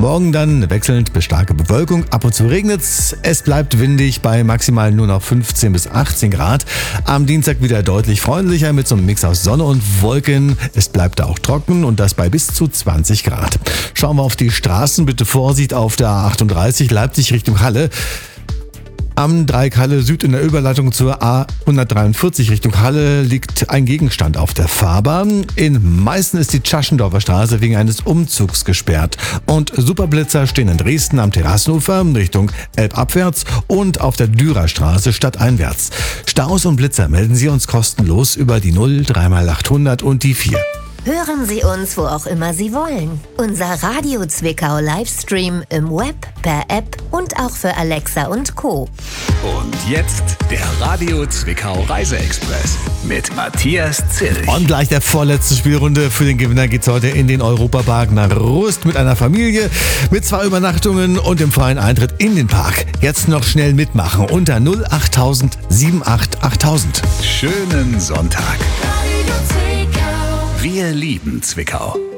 Morgen dann wechselnd bis starke Bewölkung, ab und zu regnet's. Es bleibt windig bei maximal nur noch 15 bis 18 Grad. Am Dienstag wieder deutlich freundlicher mit so einem Mix aus Sonne und Wolken. Es bleibt auch trocken und das bei bis zu 20 Grad. Schauen wir auf die Straßen, bitte Vorsicht auf der A38 Leipzig Richtung Halle. Am Dreieck Halle Süd in der Überleitung zur A143 Richtung Halle liegt ein Gegenstand auf der Fahrbahn. In Meißen ist die Tschaschendorfer Straße wegen eines Umzugs gesperrt. Und Superblitzer stehen in Dresden am Terrassenufer Richtung Elbabwärts und auf der Dürerstraße stadteinwärts. Staus und Blitzer melden Sie uns kostenlos über die 0 3x800 und die 4. Hören Sie uns, wo auch immer Sie wollen. Unser Radio Zwickau Livestream im Web, per App und auch für Alexa und Co. Und jetzt der Radio Zwickau Reiseexpress mit Matthias Zill. Und gleich der vorletzte Spielrunde. Für den Gewinner geht's heute in den Europapark nach Rust mit einer Familie, mit 2 Übernachtungen und dem freien Eintritt in den Park. Jetzt noch schnell mitmachen unter 08000 78 8000. Schönen Sonntag. Wir lieben Zwickau.